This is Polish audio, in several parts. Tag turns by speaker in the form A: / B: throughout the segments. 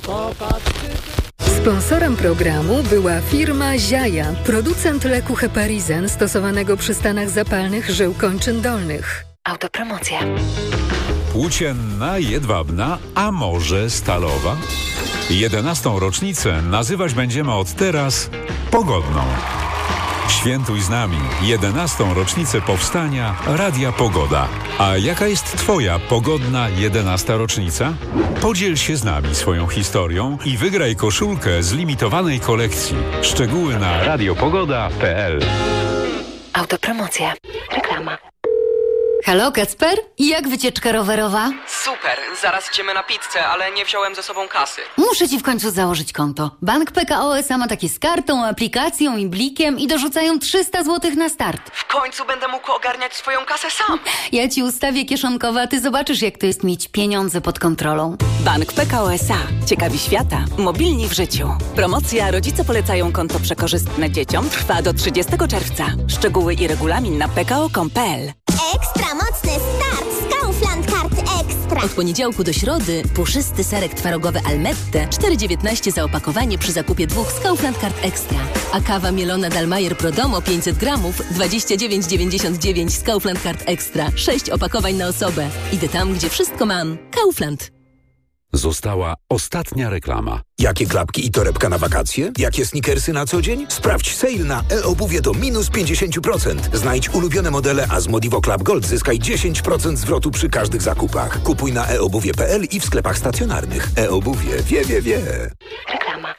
A: Sponsorem programu była firma Ziaja, producent leku Heparizen stosowanego przy stanach zapalnych żył kończyn dolnych.
B: Autopromocja.
C: Płócienna, jedwabna, a może stalowa? 11. rocznicę nazywać będziemy od teraz pogodną. Świętuj z nami 11. rocznicę powstania Radia Pogoda. A jaka jest Twoja pogodna 11. rocznica? Podziel się z nami swoją historią i wygraj koszulkę z limitowanej kolekcji. Szczegóły na radiopogoda.pl.
B: Autopromocja. Reklama.
D: Halo, Kacper? Jak wycieczka rowerowa?
E: Super, zaraz idziemy na pizzę, ale nie wziąłem ze sobą kasy.
D: Muszę ci w końcu założyć konto. Bank PKO SA ma takie z kartą, aplikacją i blikiem i dorzucają 300 zł na start.
E: W końcu będę mógł ogarniać swoją kasę sam.
D: Ja ci ustawię kieszonkowe, a ty zobaczysz, jak to jest mieć pieniądze pod kontrolą.
F: Bank PKO SA. Ciekawi świata. Mobilni w życiu. Promocja Rodzice polecają konto przekorzystne dzieciom trwa do 30 czerwca. Szczegóły i regulamin na pko.com.pl.
G: Ekstra mocny start z Kaufland Kart Ekstra.
H: Od poniedziałku do środy puszysty serek twarogowy Almette 4,19 za opakowanie przy zakupie 2 z Kaufland Kart Ekstra. A kawa mielona Dalmajer Prodomo 500 gramów 29,99 z Kaufland Kart Ekstra. 6 opakowań na osobę. Idę tam, gdzie wszystko mam. Kaufland.
C: Została ostatnia reklama.
I: Jakie klapki i torebka na wakacje? Jakie sneakersy na co dzień? Sprawdź sale na e-obuwie do minus 50%. Znajdź ulubione modele, a z Modivo Club Gold zyskaj 10% zwrotu przy każdych zakupach. Kupuj na eobuwie.pl i w sklepach stacjonarnych. E-obuwie. Wie.
B: Reklama.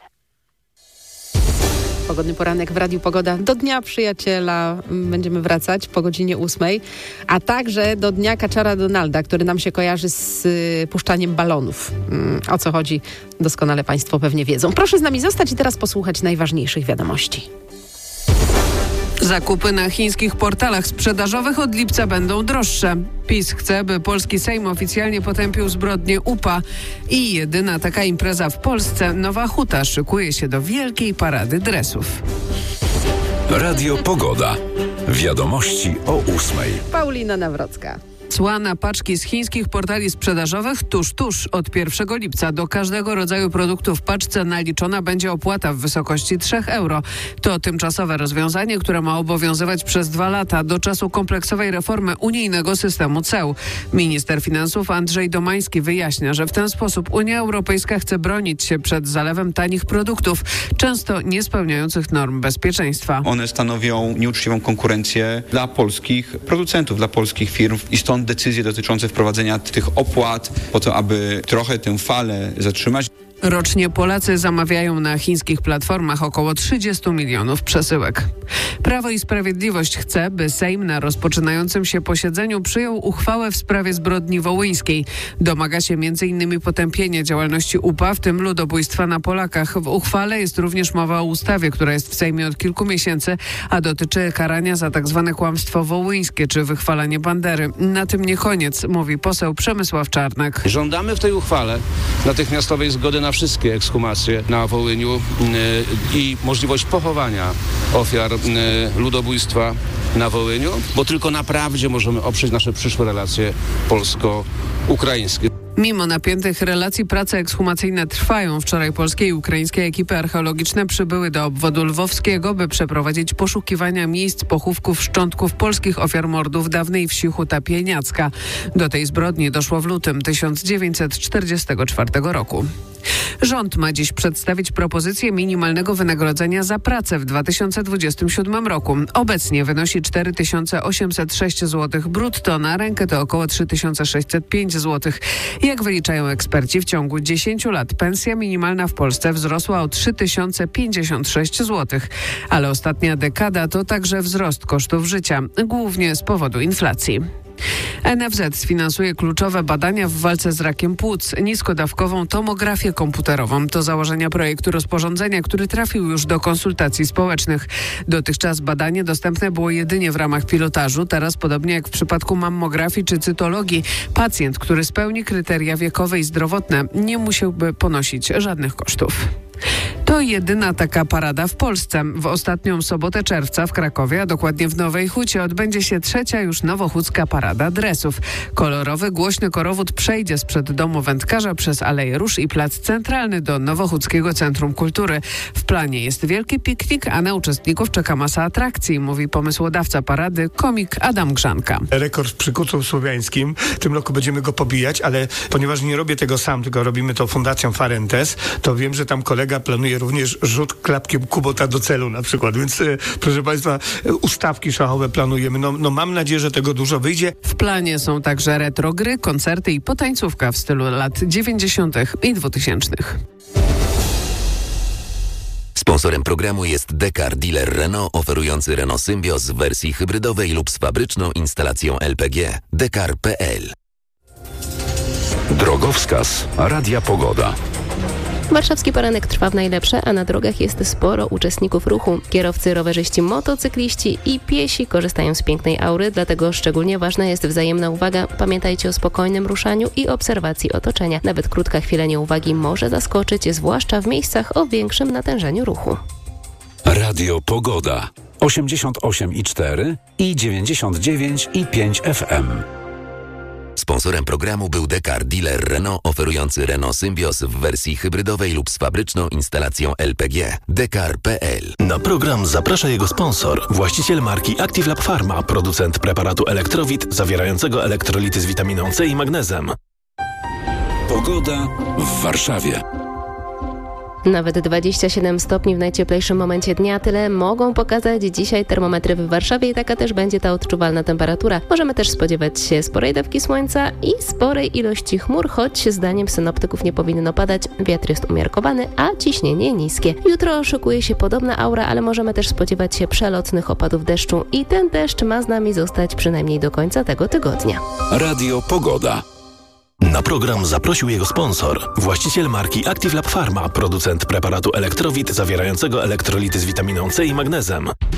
J: Pogodny poranek w Radiu Pogoda. Do Dnia Przyjaciela będziemy wracać po godzinie 8, a także do Dnia Kaczora Donalda, który nam się kojarzy z puszczaniem balonów. O co chodzi, doskonale Państwo pewnie wiedzą. Proszę z nami zostać i teraz posłuchać najważniejszych wiadomości.
K: Zakupy na chińskich portalach sprzedażowych od lipca będą droższe. PiS chce, by polski Sejm oficjalnie potępił zbrodnię UPA. I jedyna taka impreza w Polsce, Nowa Huta, szykuje się do wielkiej parady dresów.
C: Radio Pogoda. Wiadomości o 8.
J: Paulina Nawrocka.
K: Cła na paczki z chińskich portali sprzedażowych tuż od 1 lipca. Do każdego rodzaju produktu w paczce naliczona będzie opłata w wysokości 3 euro. To tymczasowe rozwiązanie, które ma obowiązywać przez 2 lata do czasu kompleksowej reformy unijnego systemu ceł. Minister finansów Andrzej Domański wyjaśnia, że w ten sposób Unia Europejska chce bronić się przed zalewem tanich produktów, często nie spełniających norm bezpieczeństwa.
L: One stanowią nieuczciwą konkurencję dla polskich producentów, dla polskich firm i stąd decyzje dotyczące wprowadzenia tych opłat po to, aby trochę tę falę zatrzymać.
K: Rocznie Polacy zamawiają na chińskich platformach około 30 milionów przesyłek. Prawo i Sprawiedliwość chce, by Sejm na rozpoczynającym się posiedzeniu przyjął uchwałę w sprawie zbrodni wołyńskiej. Domaga się m.in. potępienia działalności UPA, w tym ludobójstwa na Polakach. W uchwale jest również mowa o ustawie, która jest w Sejmie od kilku miesięcy, a dotyczy karania za tzw. kłamstwo wołyńskie czy wychwalanie Bandery. Na tym nie koniec, mówi poseł Przemysław Czarnek.
M: Żądamy w tej uchwale natychmiastowej zgody na wszystkie ekshumacje na Wołyniu i możliwość pochowania ofiar ludobójstwa na Wołyniu, bo tylko na prawdzie możemy oprzeć nasze przyszłe relacje polsko-ukraińskie.
K: Mimo napiętych relacji prace ekshumacyjne trwają. Wczoraj polskie i ukraińskie ekipy archeologiczne przybyły do obwodu lwowskiego, by przeprowadzić poszukiwania miejsc pochówków szczątków polskich ofiar mordów dawnej wsi Huta Pieniacka. Do tej zbrodni doszło w lutym 1944 roku. Rząd ma dziś przedstawić propozycję minimalnego wynagrodzenia za pracę w 2027 roku. Obecnie wynosi 4806 zł brutto, na rękę to około 3605 zł. Jak wyliczają eksperci, w ciągu 10 lat pensja minimalna w Polsce wzrosła o 3056 zł. Ale ostatnia dekada to także wzrost kosztów życia, głównie z powodu inflacji. NFZ sfinansuje kluczowe badania w walce z rakiem płuc, niskodawkową tomografię komputerową. To założenia projektu rozporządzenia, który trafił już do konsultacji społecznych. Dotychczas badanie dostępne było jedynie w ramach pilotażu. Teraz, podobnie jak w przypadku mammografii czy cytologii, pacjent, który spełni kryteria wiekowe i zdrowotne, nie musiałby ponosić żadnych kosztów. To jedyna taka parada w Polsce. W ostatnią sobotę czerwca w Krakowie, a dokładnie w Nowej Hucie, odbędzie się 3. już nowochódzka parada dresów. Kolorowy, głośny korowód przejdzie sprzed domu wędkarza przez Aleję Róż i Plac Centralny do Nowochódzkiego Centrum Kultury. W planie jest wielki piknik, a na uczestników czeka masa atrakcji, mówi pomysłodawca parady, komik Adam Grzanka.
N: Rekord przy kucu słowiańskim. W tym roku będziemy go pobijać, ale ponieważ nie robię tego sam, tylko robimy to Fundacją Farentes, to wiem, że tam kolega planuje również rzut klapkiem Kubota do celu na przykład, więc proszę Państwa, ustawki szachowe planujemy. No mam nadzieję, że tego dużo wyjdzie.
K: W planie są także retro gry, koncerty i potańcówka w stylu lat 90. i 2000.
O: Sponsorem programu jest Dekar, dealer Renault oferujący Renault Symbios w wersji hybrydowej lub z fabryczną instalacją LPG. Dekar.pl.
C: Drogowskaz Radia Pogoda.
P: Warszawski poranek trwa w najlepsze, a na drogach jest sporo uczestników ruchu. Kierowcy, rowerzyści, motocykliści i piesi korzystają z pięknej aury, dlatego szczególnie ważna jest wzajemna uwaga. Pamiętajcie o spokojnym ruszaniu i obserwacji otoczenia. Nawet krótka chwila nieuwagi może zaskoczyć, zwłaszcza w miejscach o większym natężeniu ruchu.
C: Radio Pogoda 88,4 i 99,5 FM.
O: Sponsorem programu był Dekar, dealer Renault oferujący Renault Symbios w wersji hybrydowej lub z fabryczną instalacją LPG. Dekar.pl.
Q: Na program zaprasza jego sponsor, właściciel marki Active Lab Pharma, producent preparatu Elektrowit zawierającego elektrolity z witaminą C i magnezem.
C: Pogoda w Warszawie.
P: Nawet 27 stopni w najcieplejszym momencie dnia. Tyle mogą pokazać dzisiaj termometry w Warszawie i taka też będzie ta odczuwalna temperatura. Możemy też spodziewać się sporej dawki słońca i sporej ilości chmur, choć zdaniem synoptyków nie powinno padać. Wiatr jest umiarkowany, a ciśnienie niskie. Jutro szykuje się podobna aura, ale możemy też spodziewać się przelotnych opadów deszczu i ten deszcz ma z nami zostać przynajmniej do końca tego tygodnia.
C: Radio Pogoda.
Q: Na program zaprosił jego sponsor, właściciel marki Active Lab Pharma, producent preparatu Elektrowit zawierającego elektrolity z witaminą C i magnezem.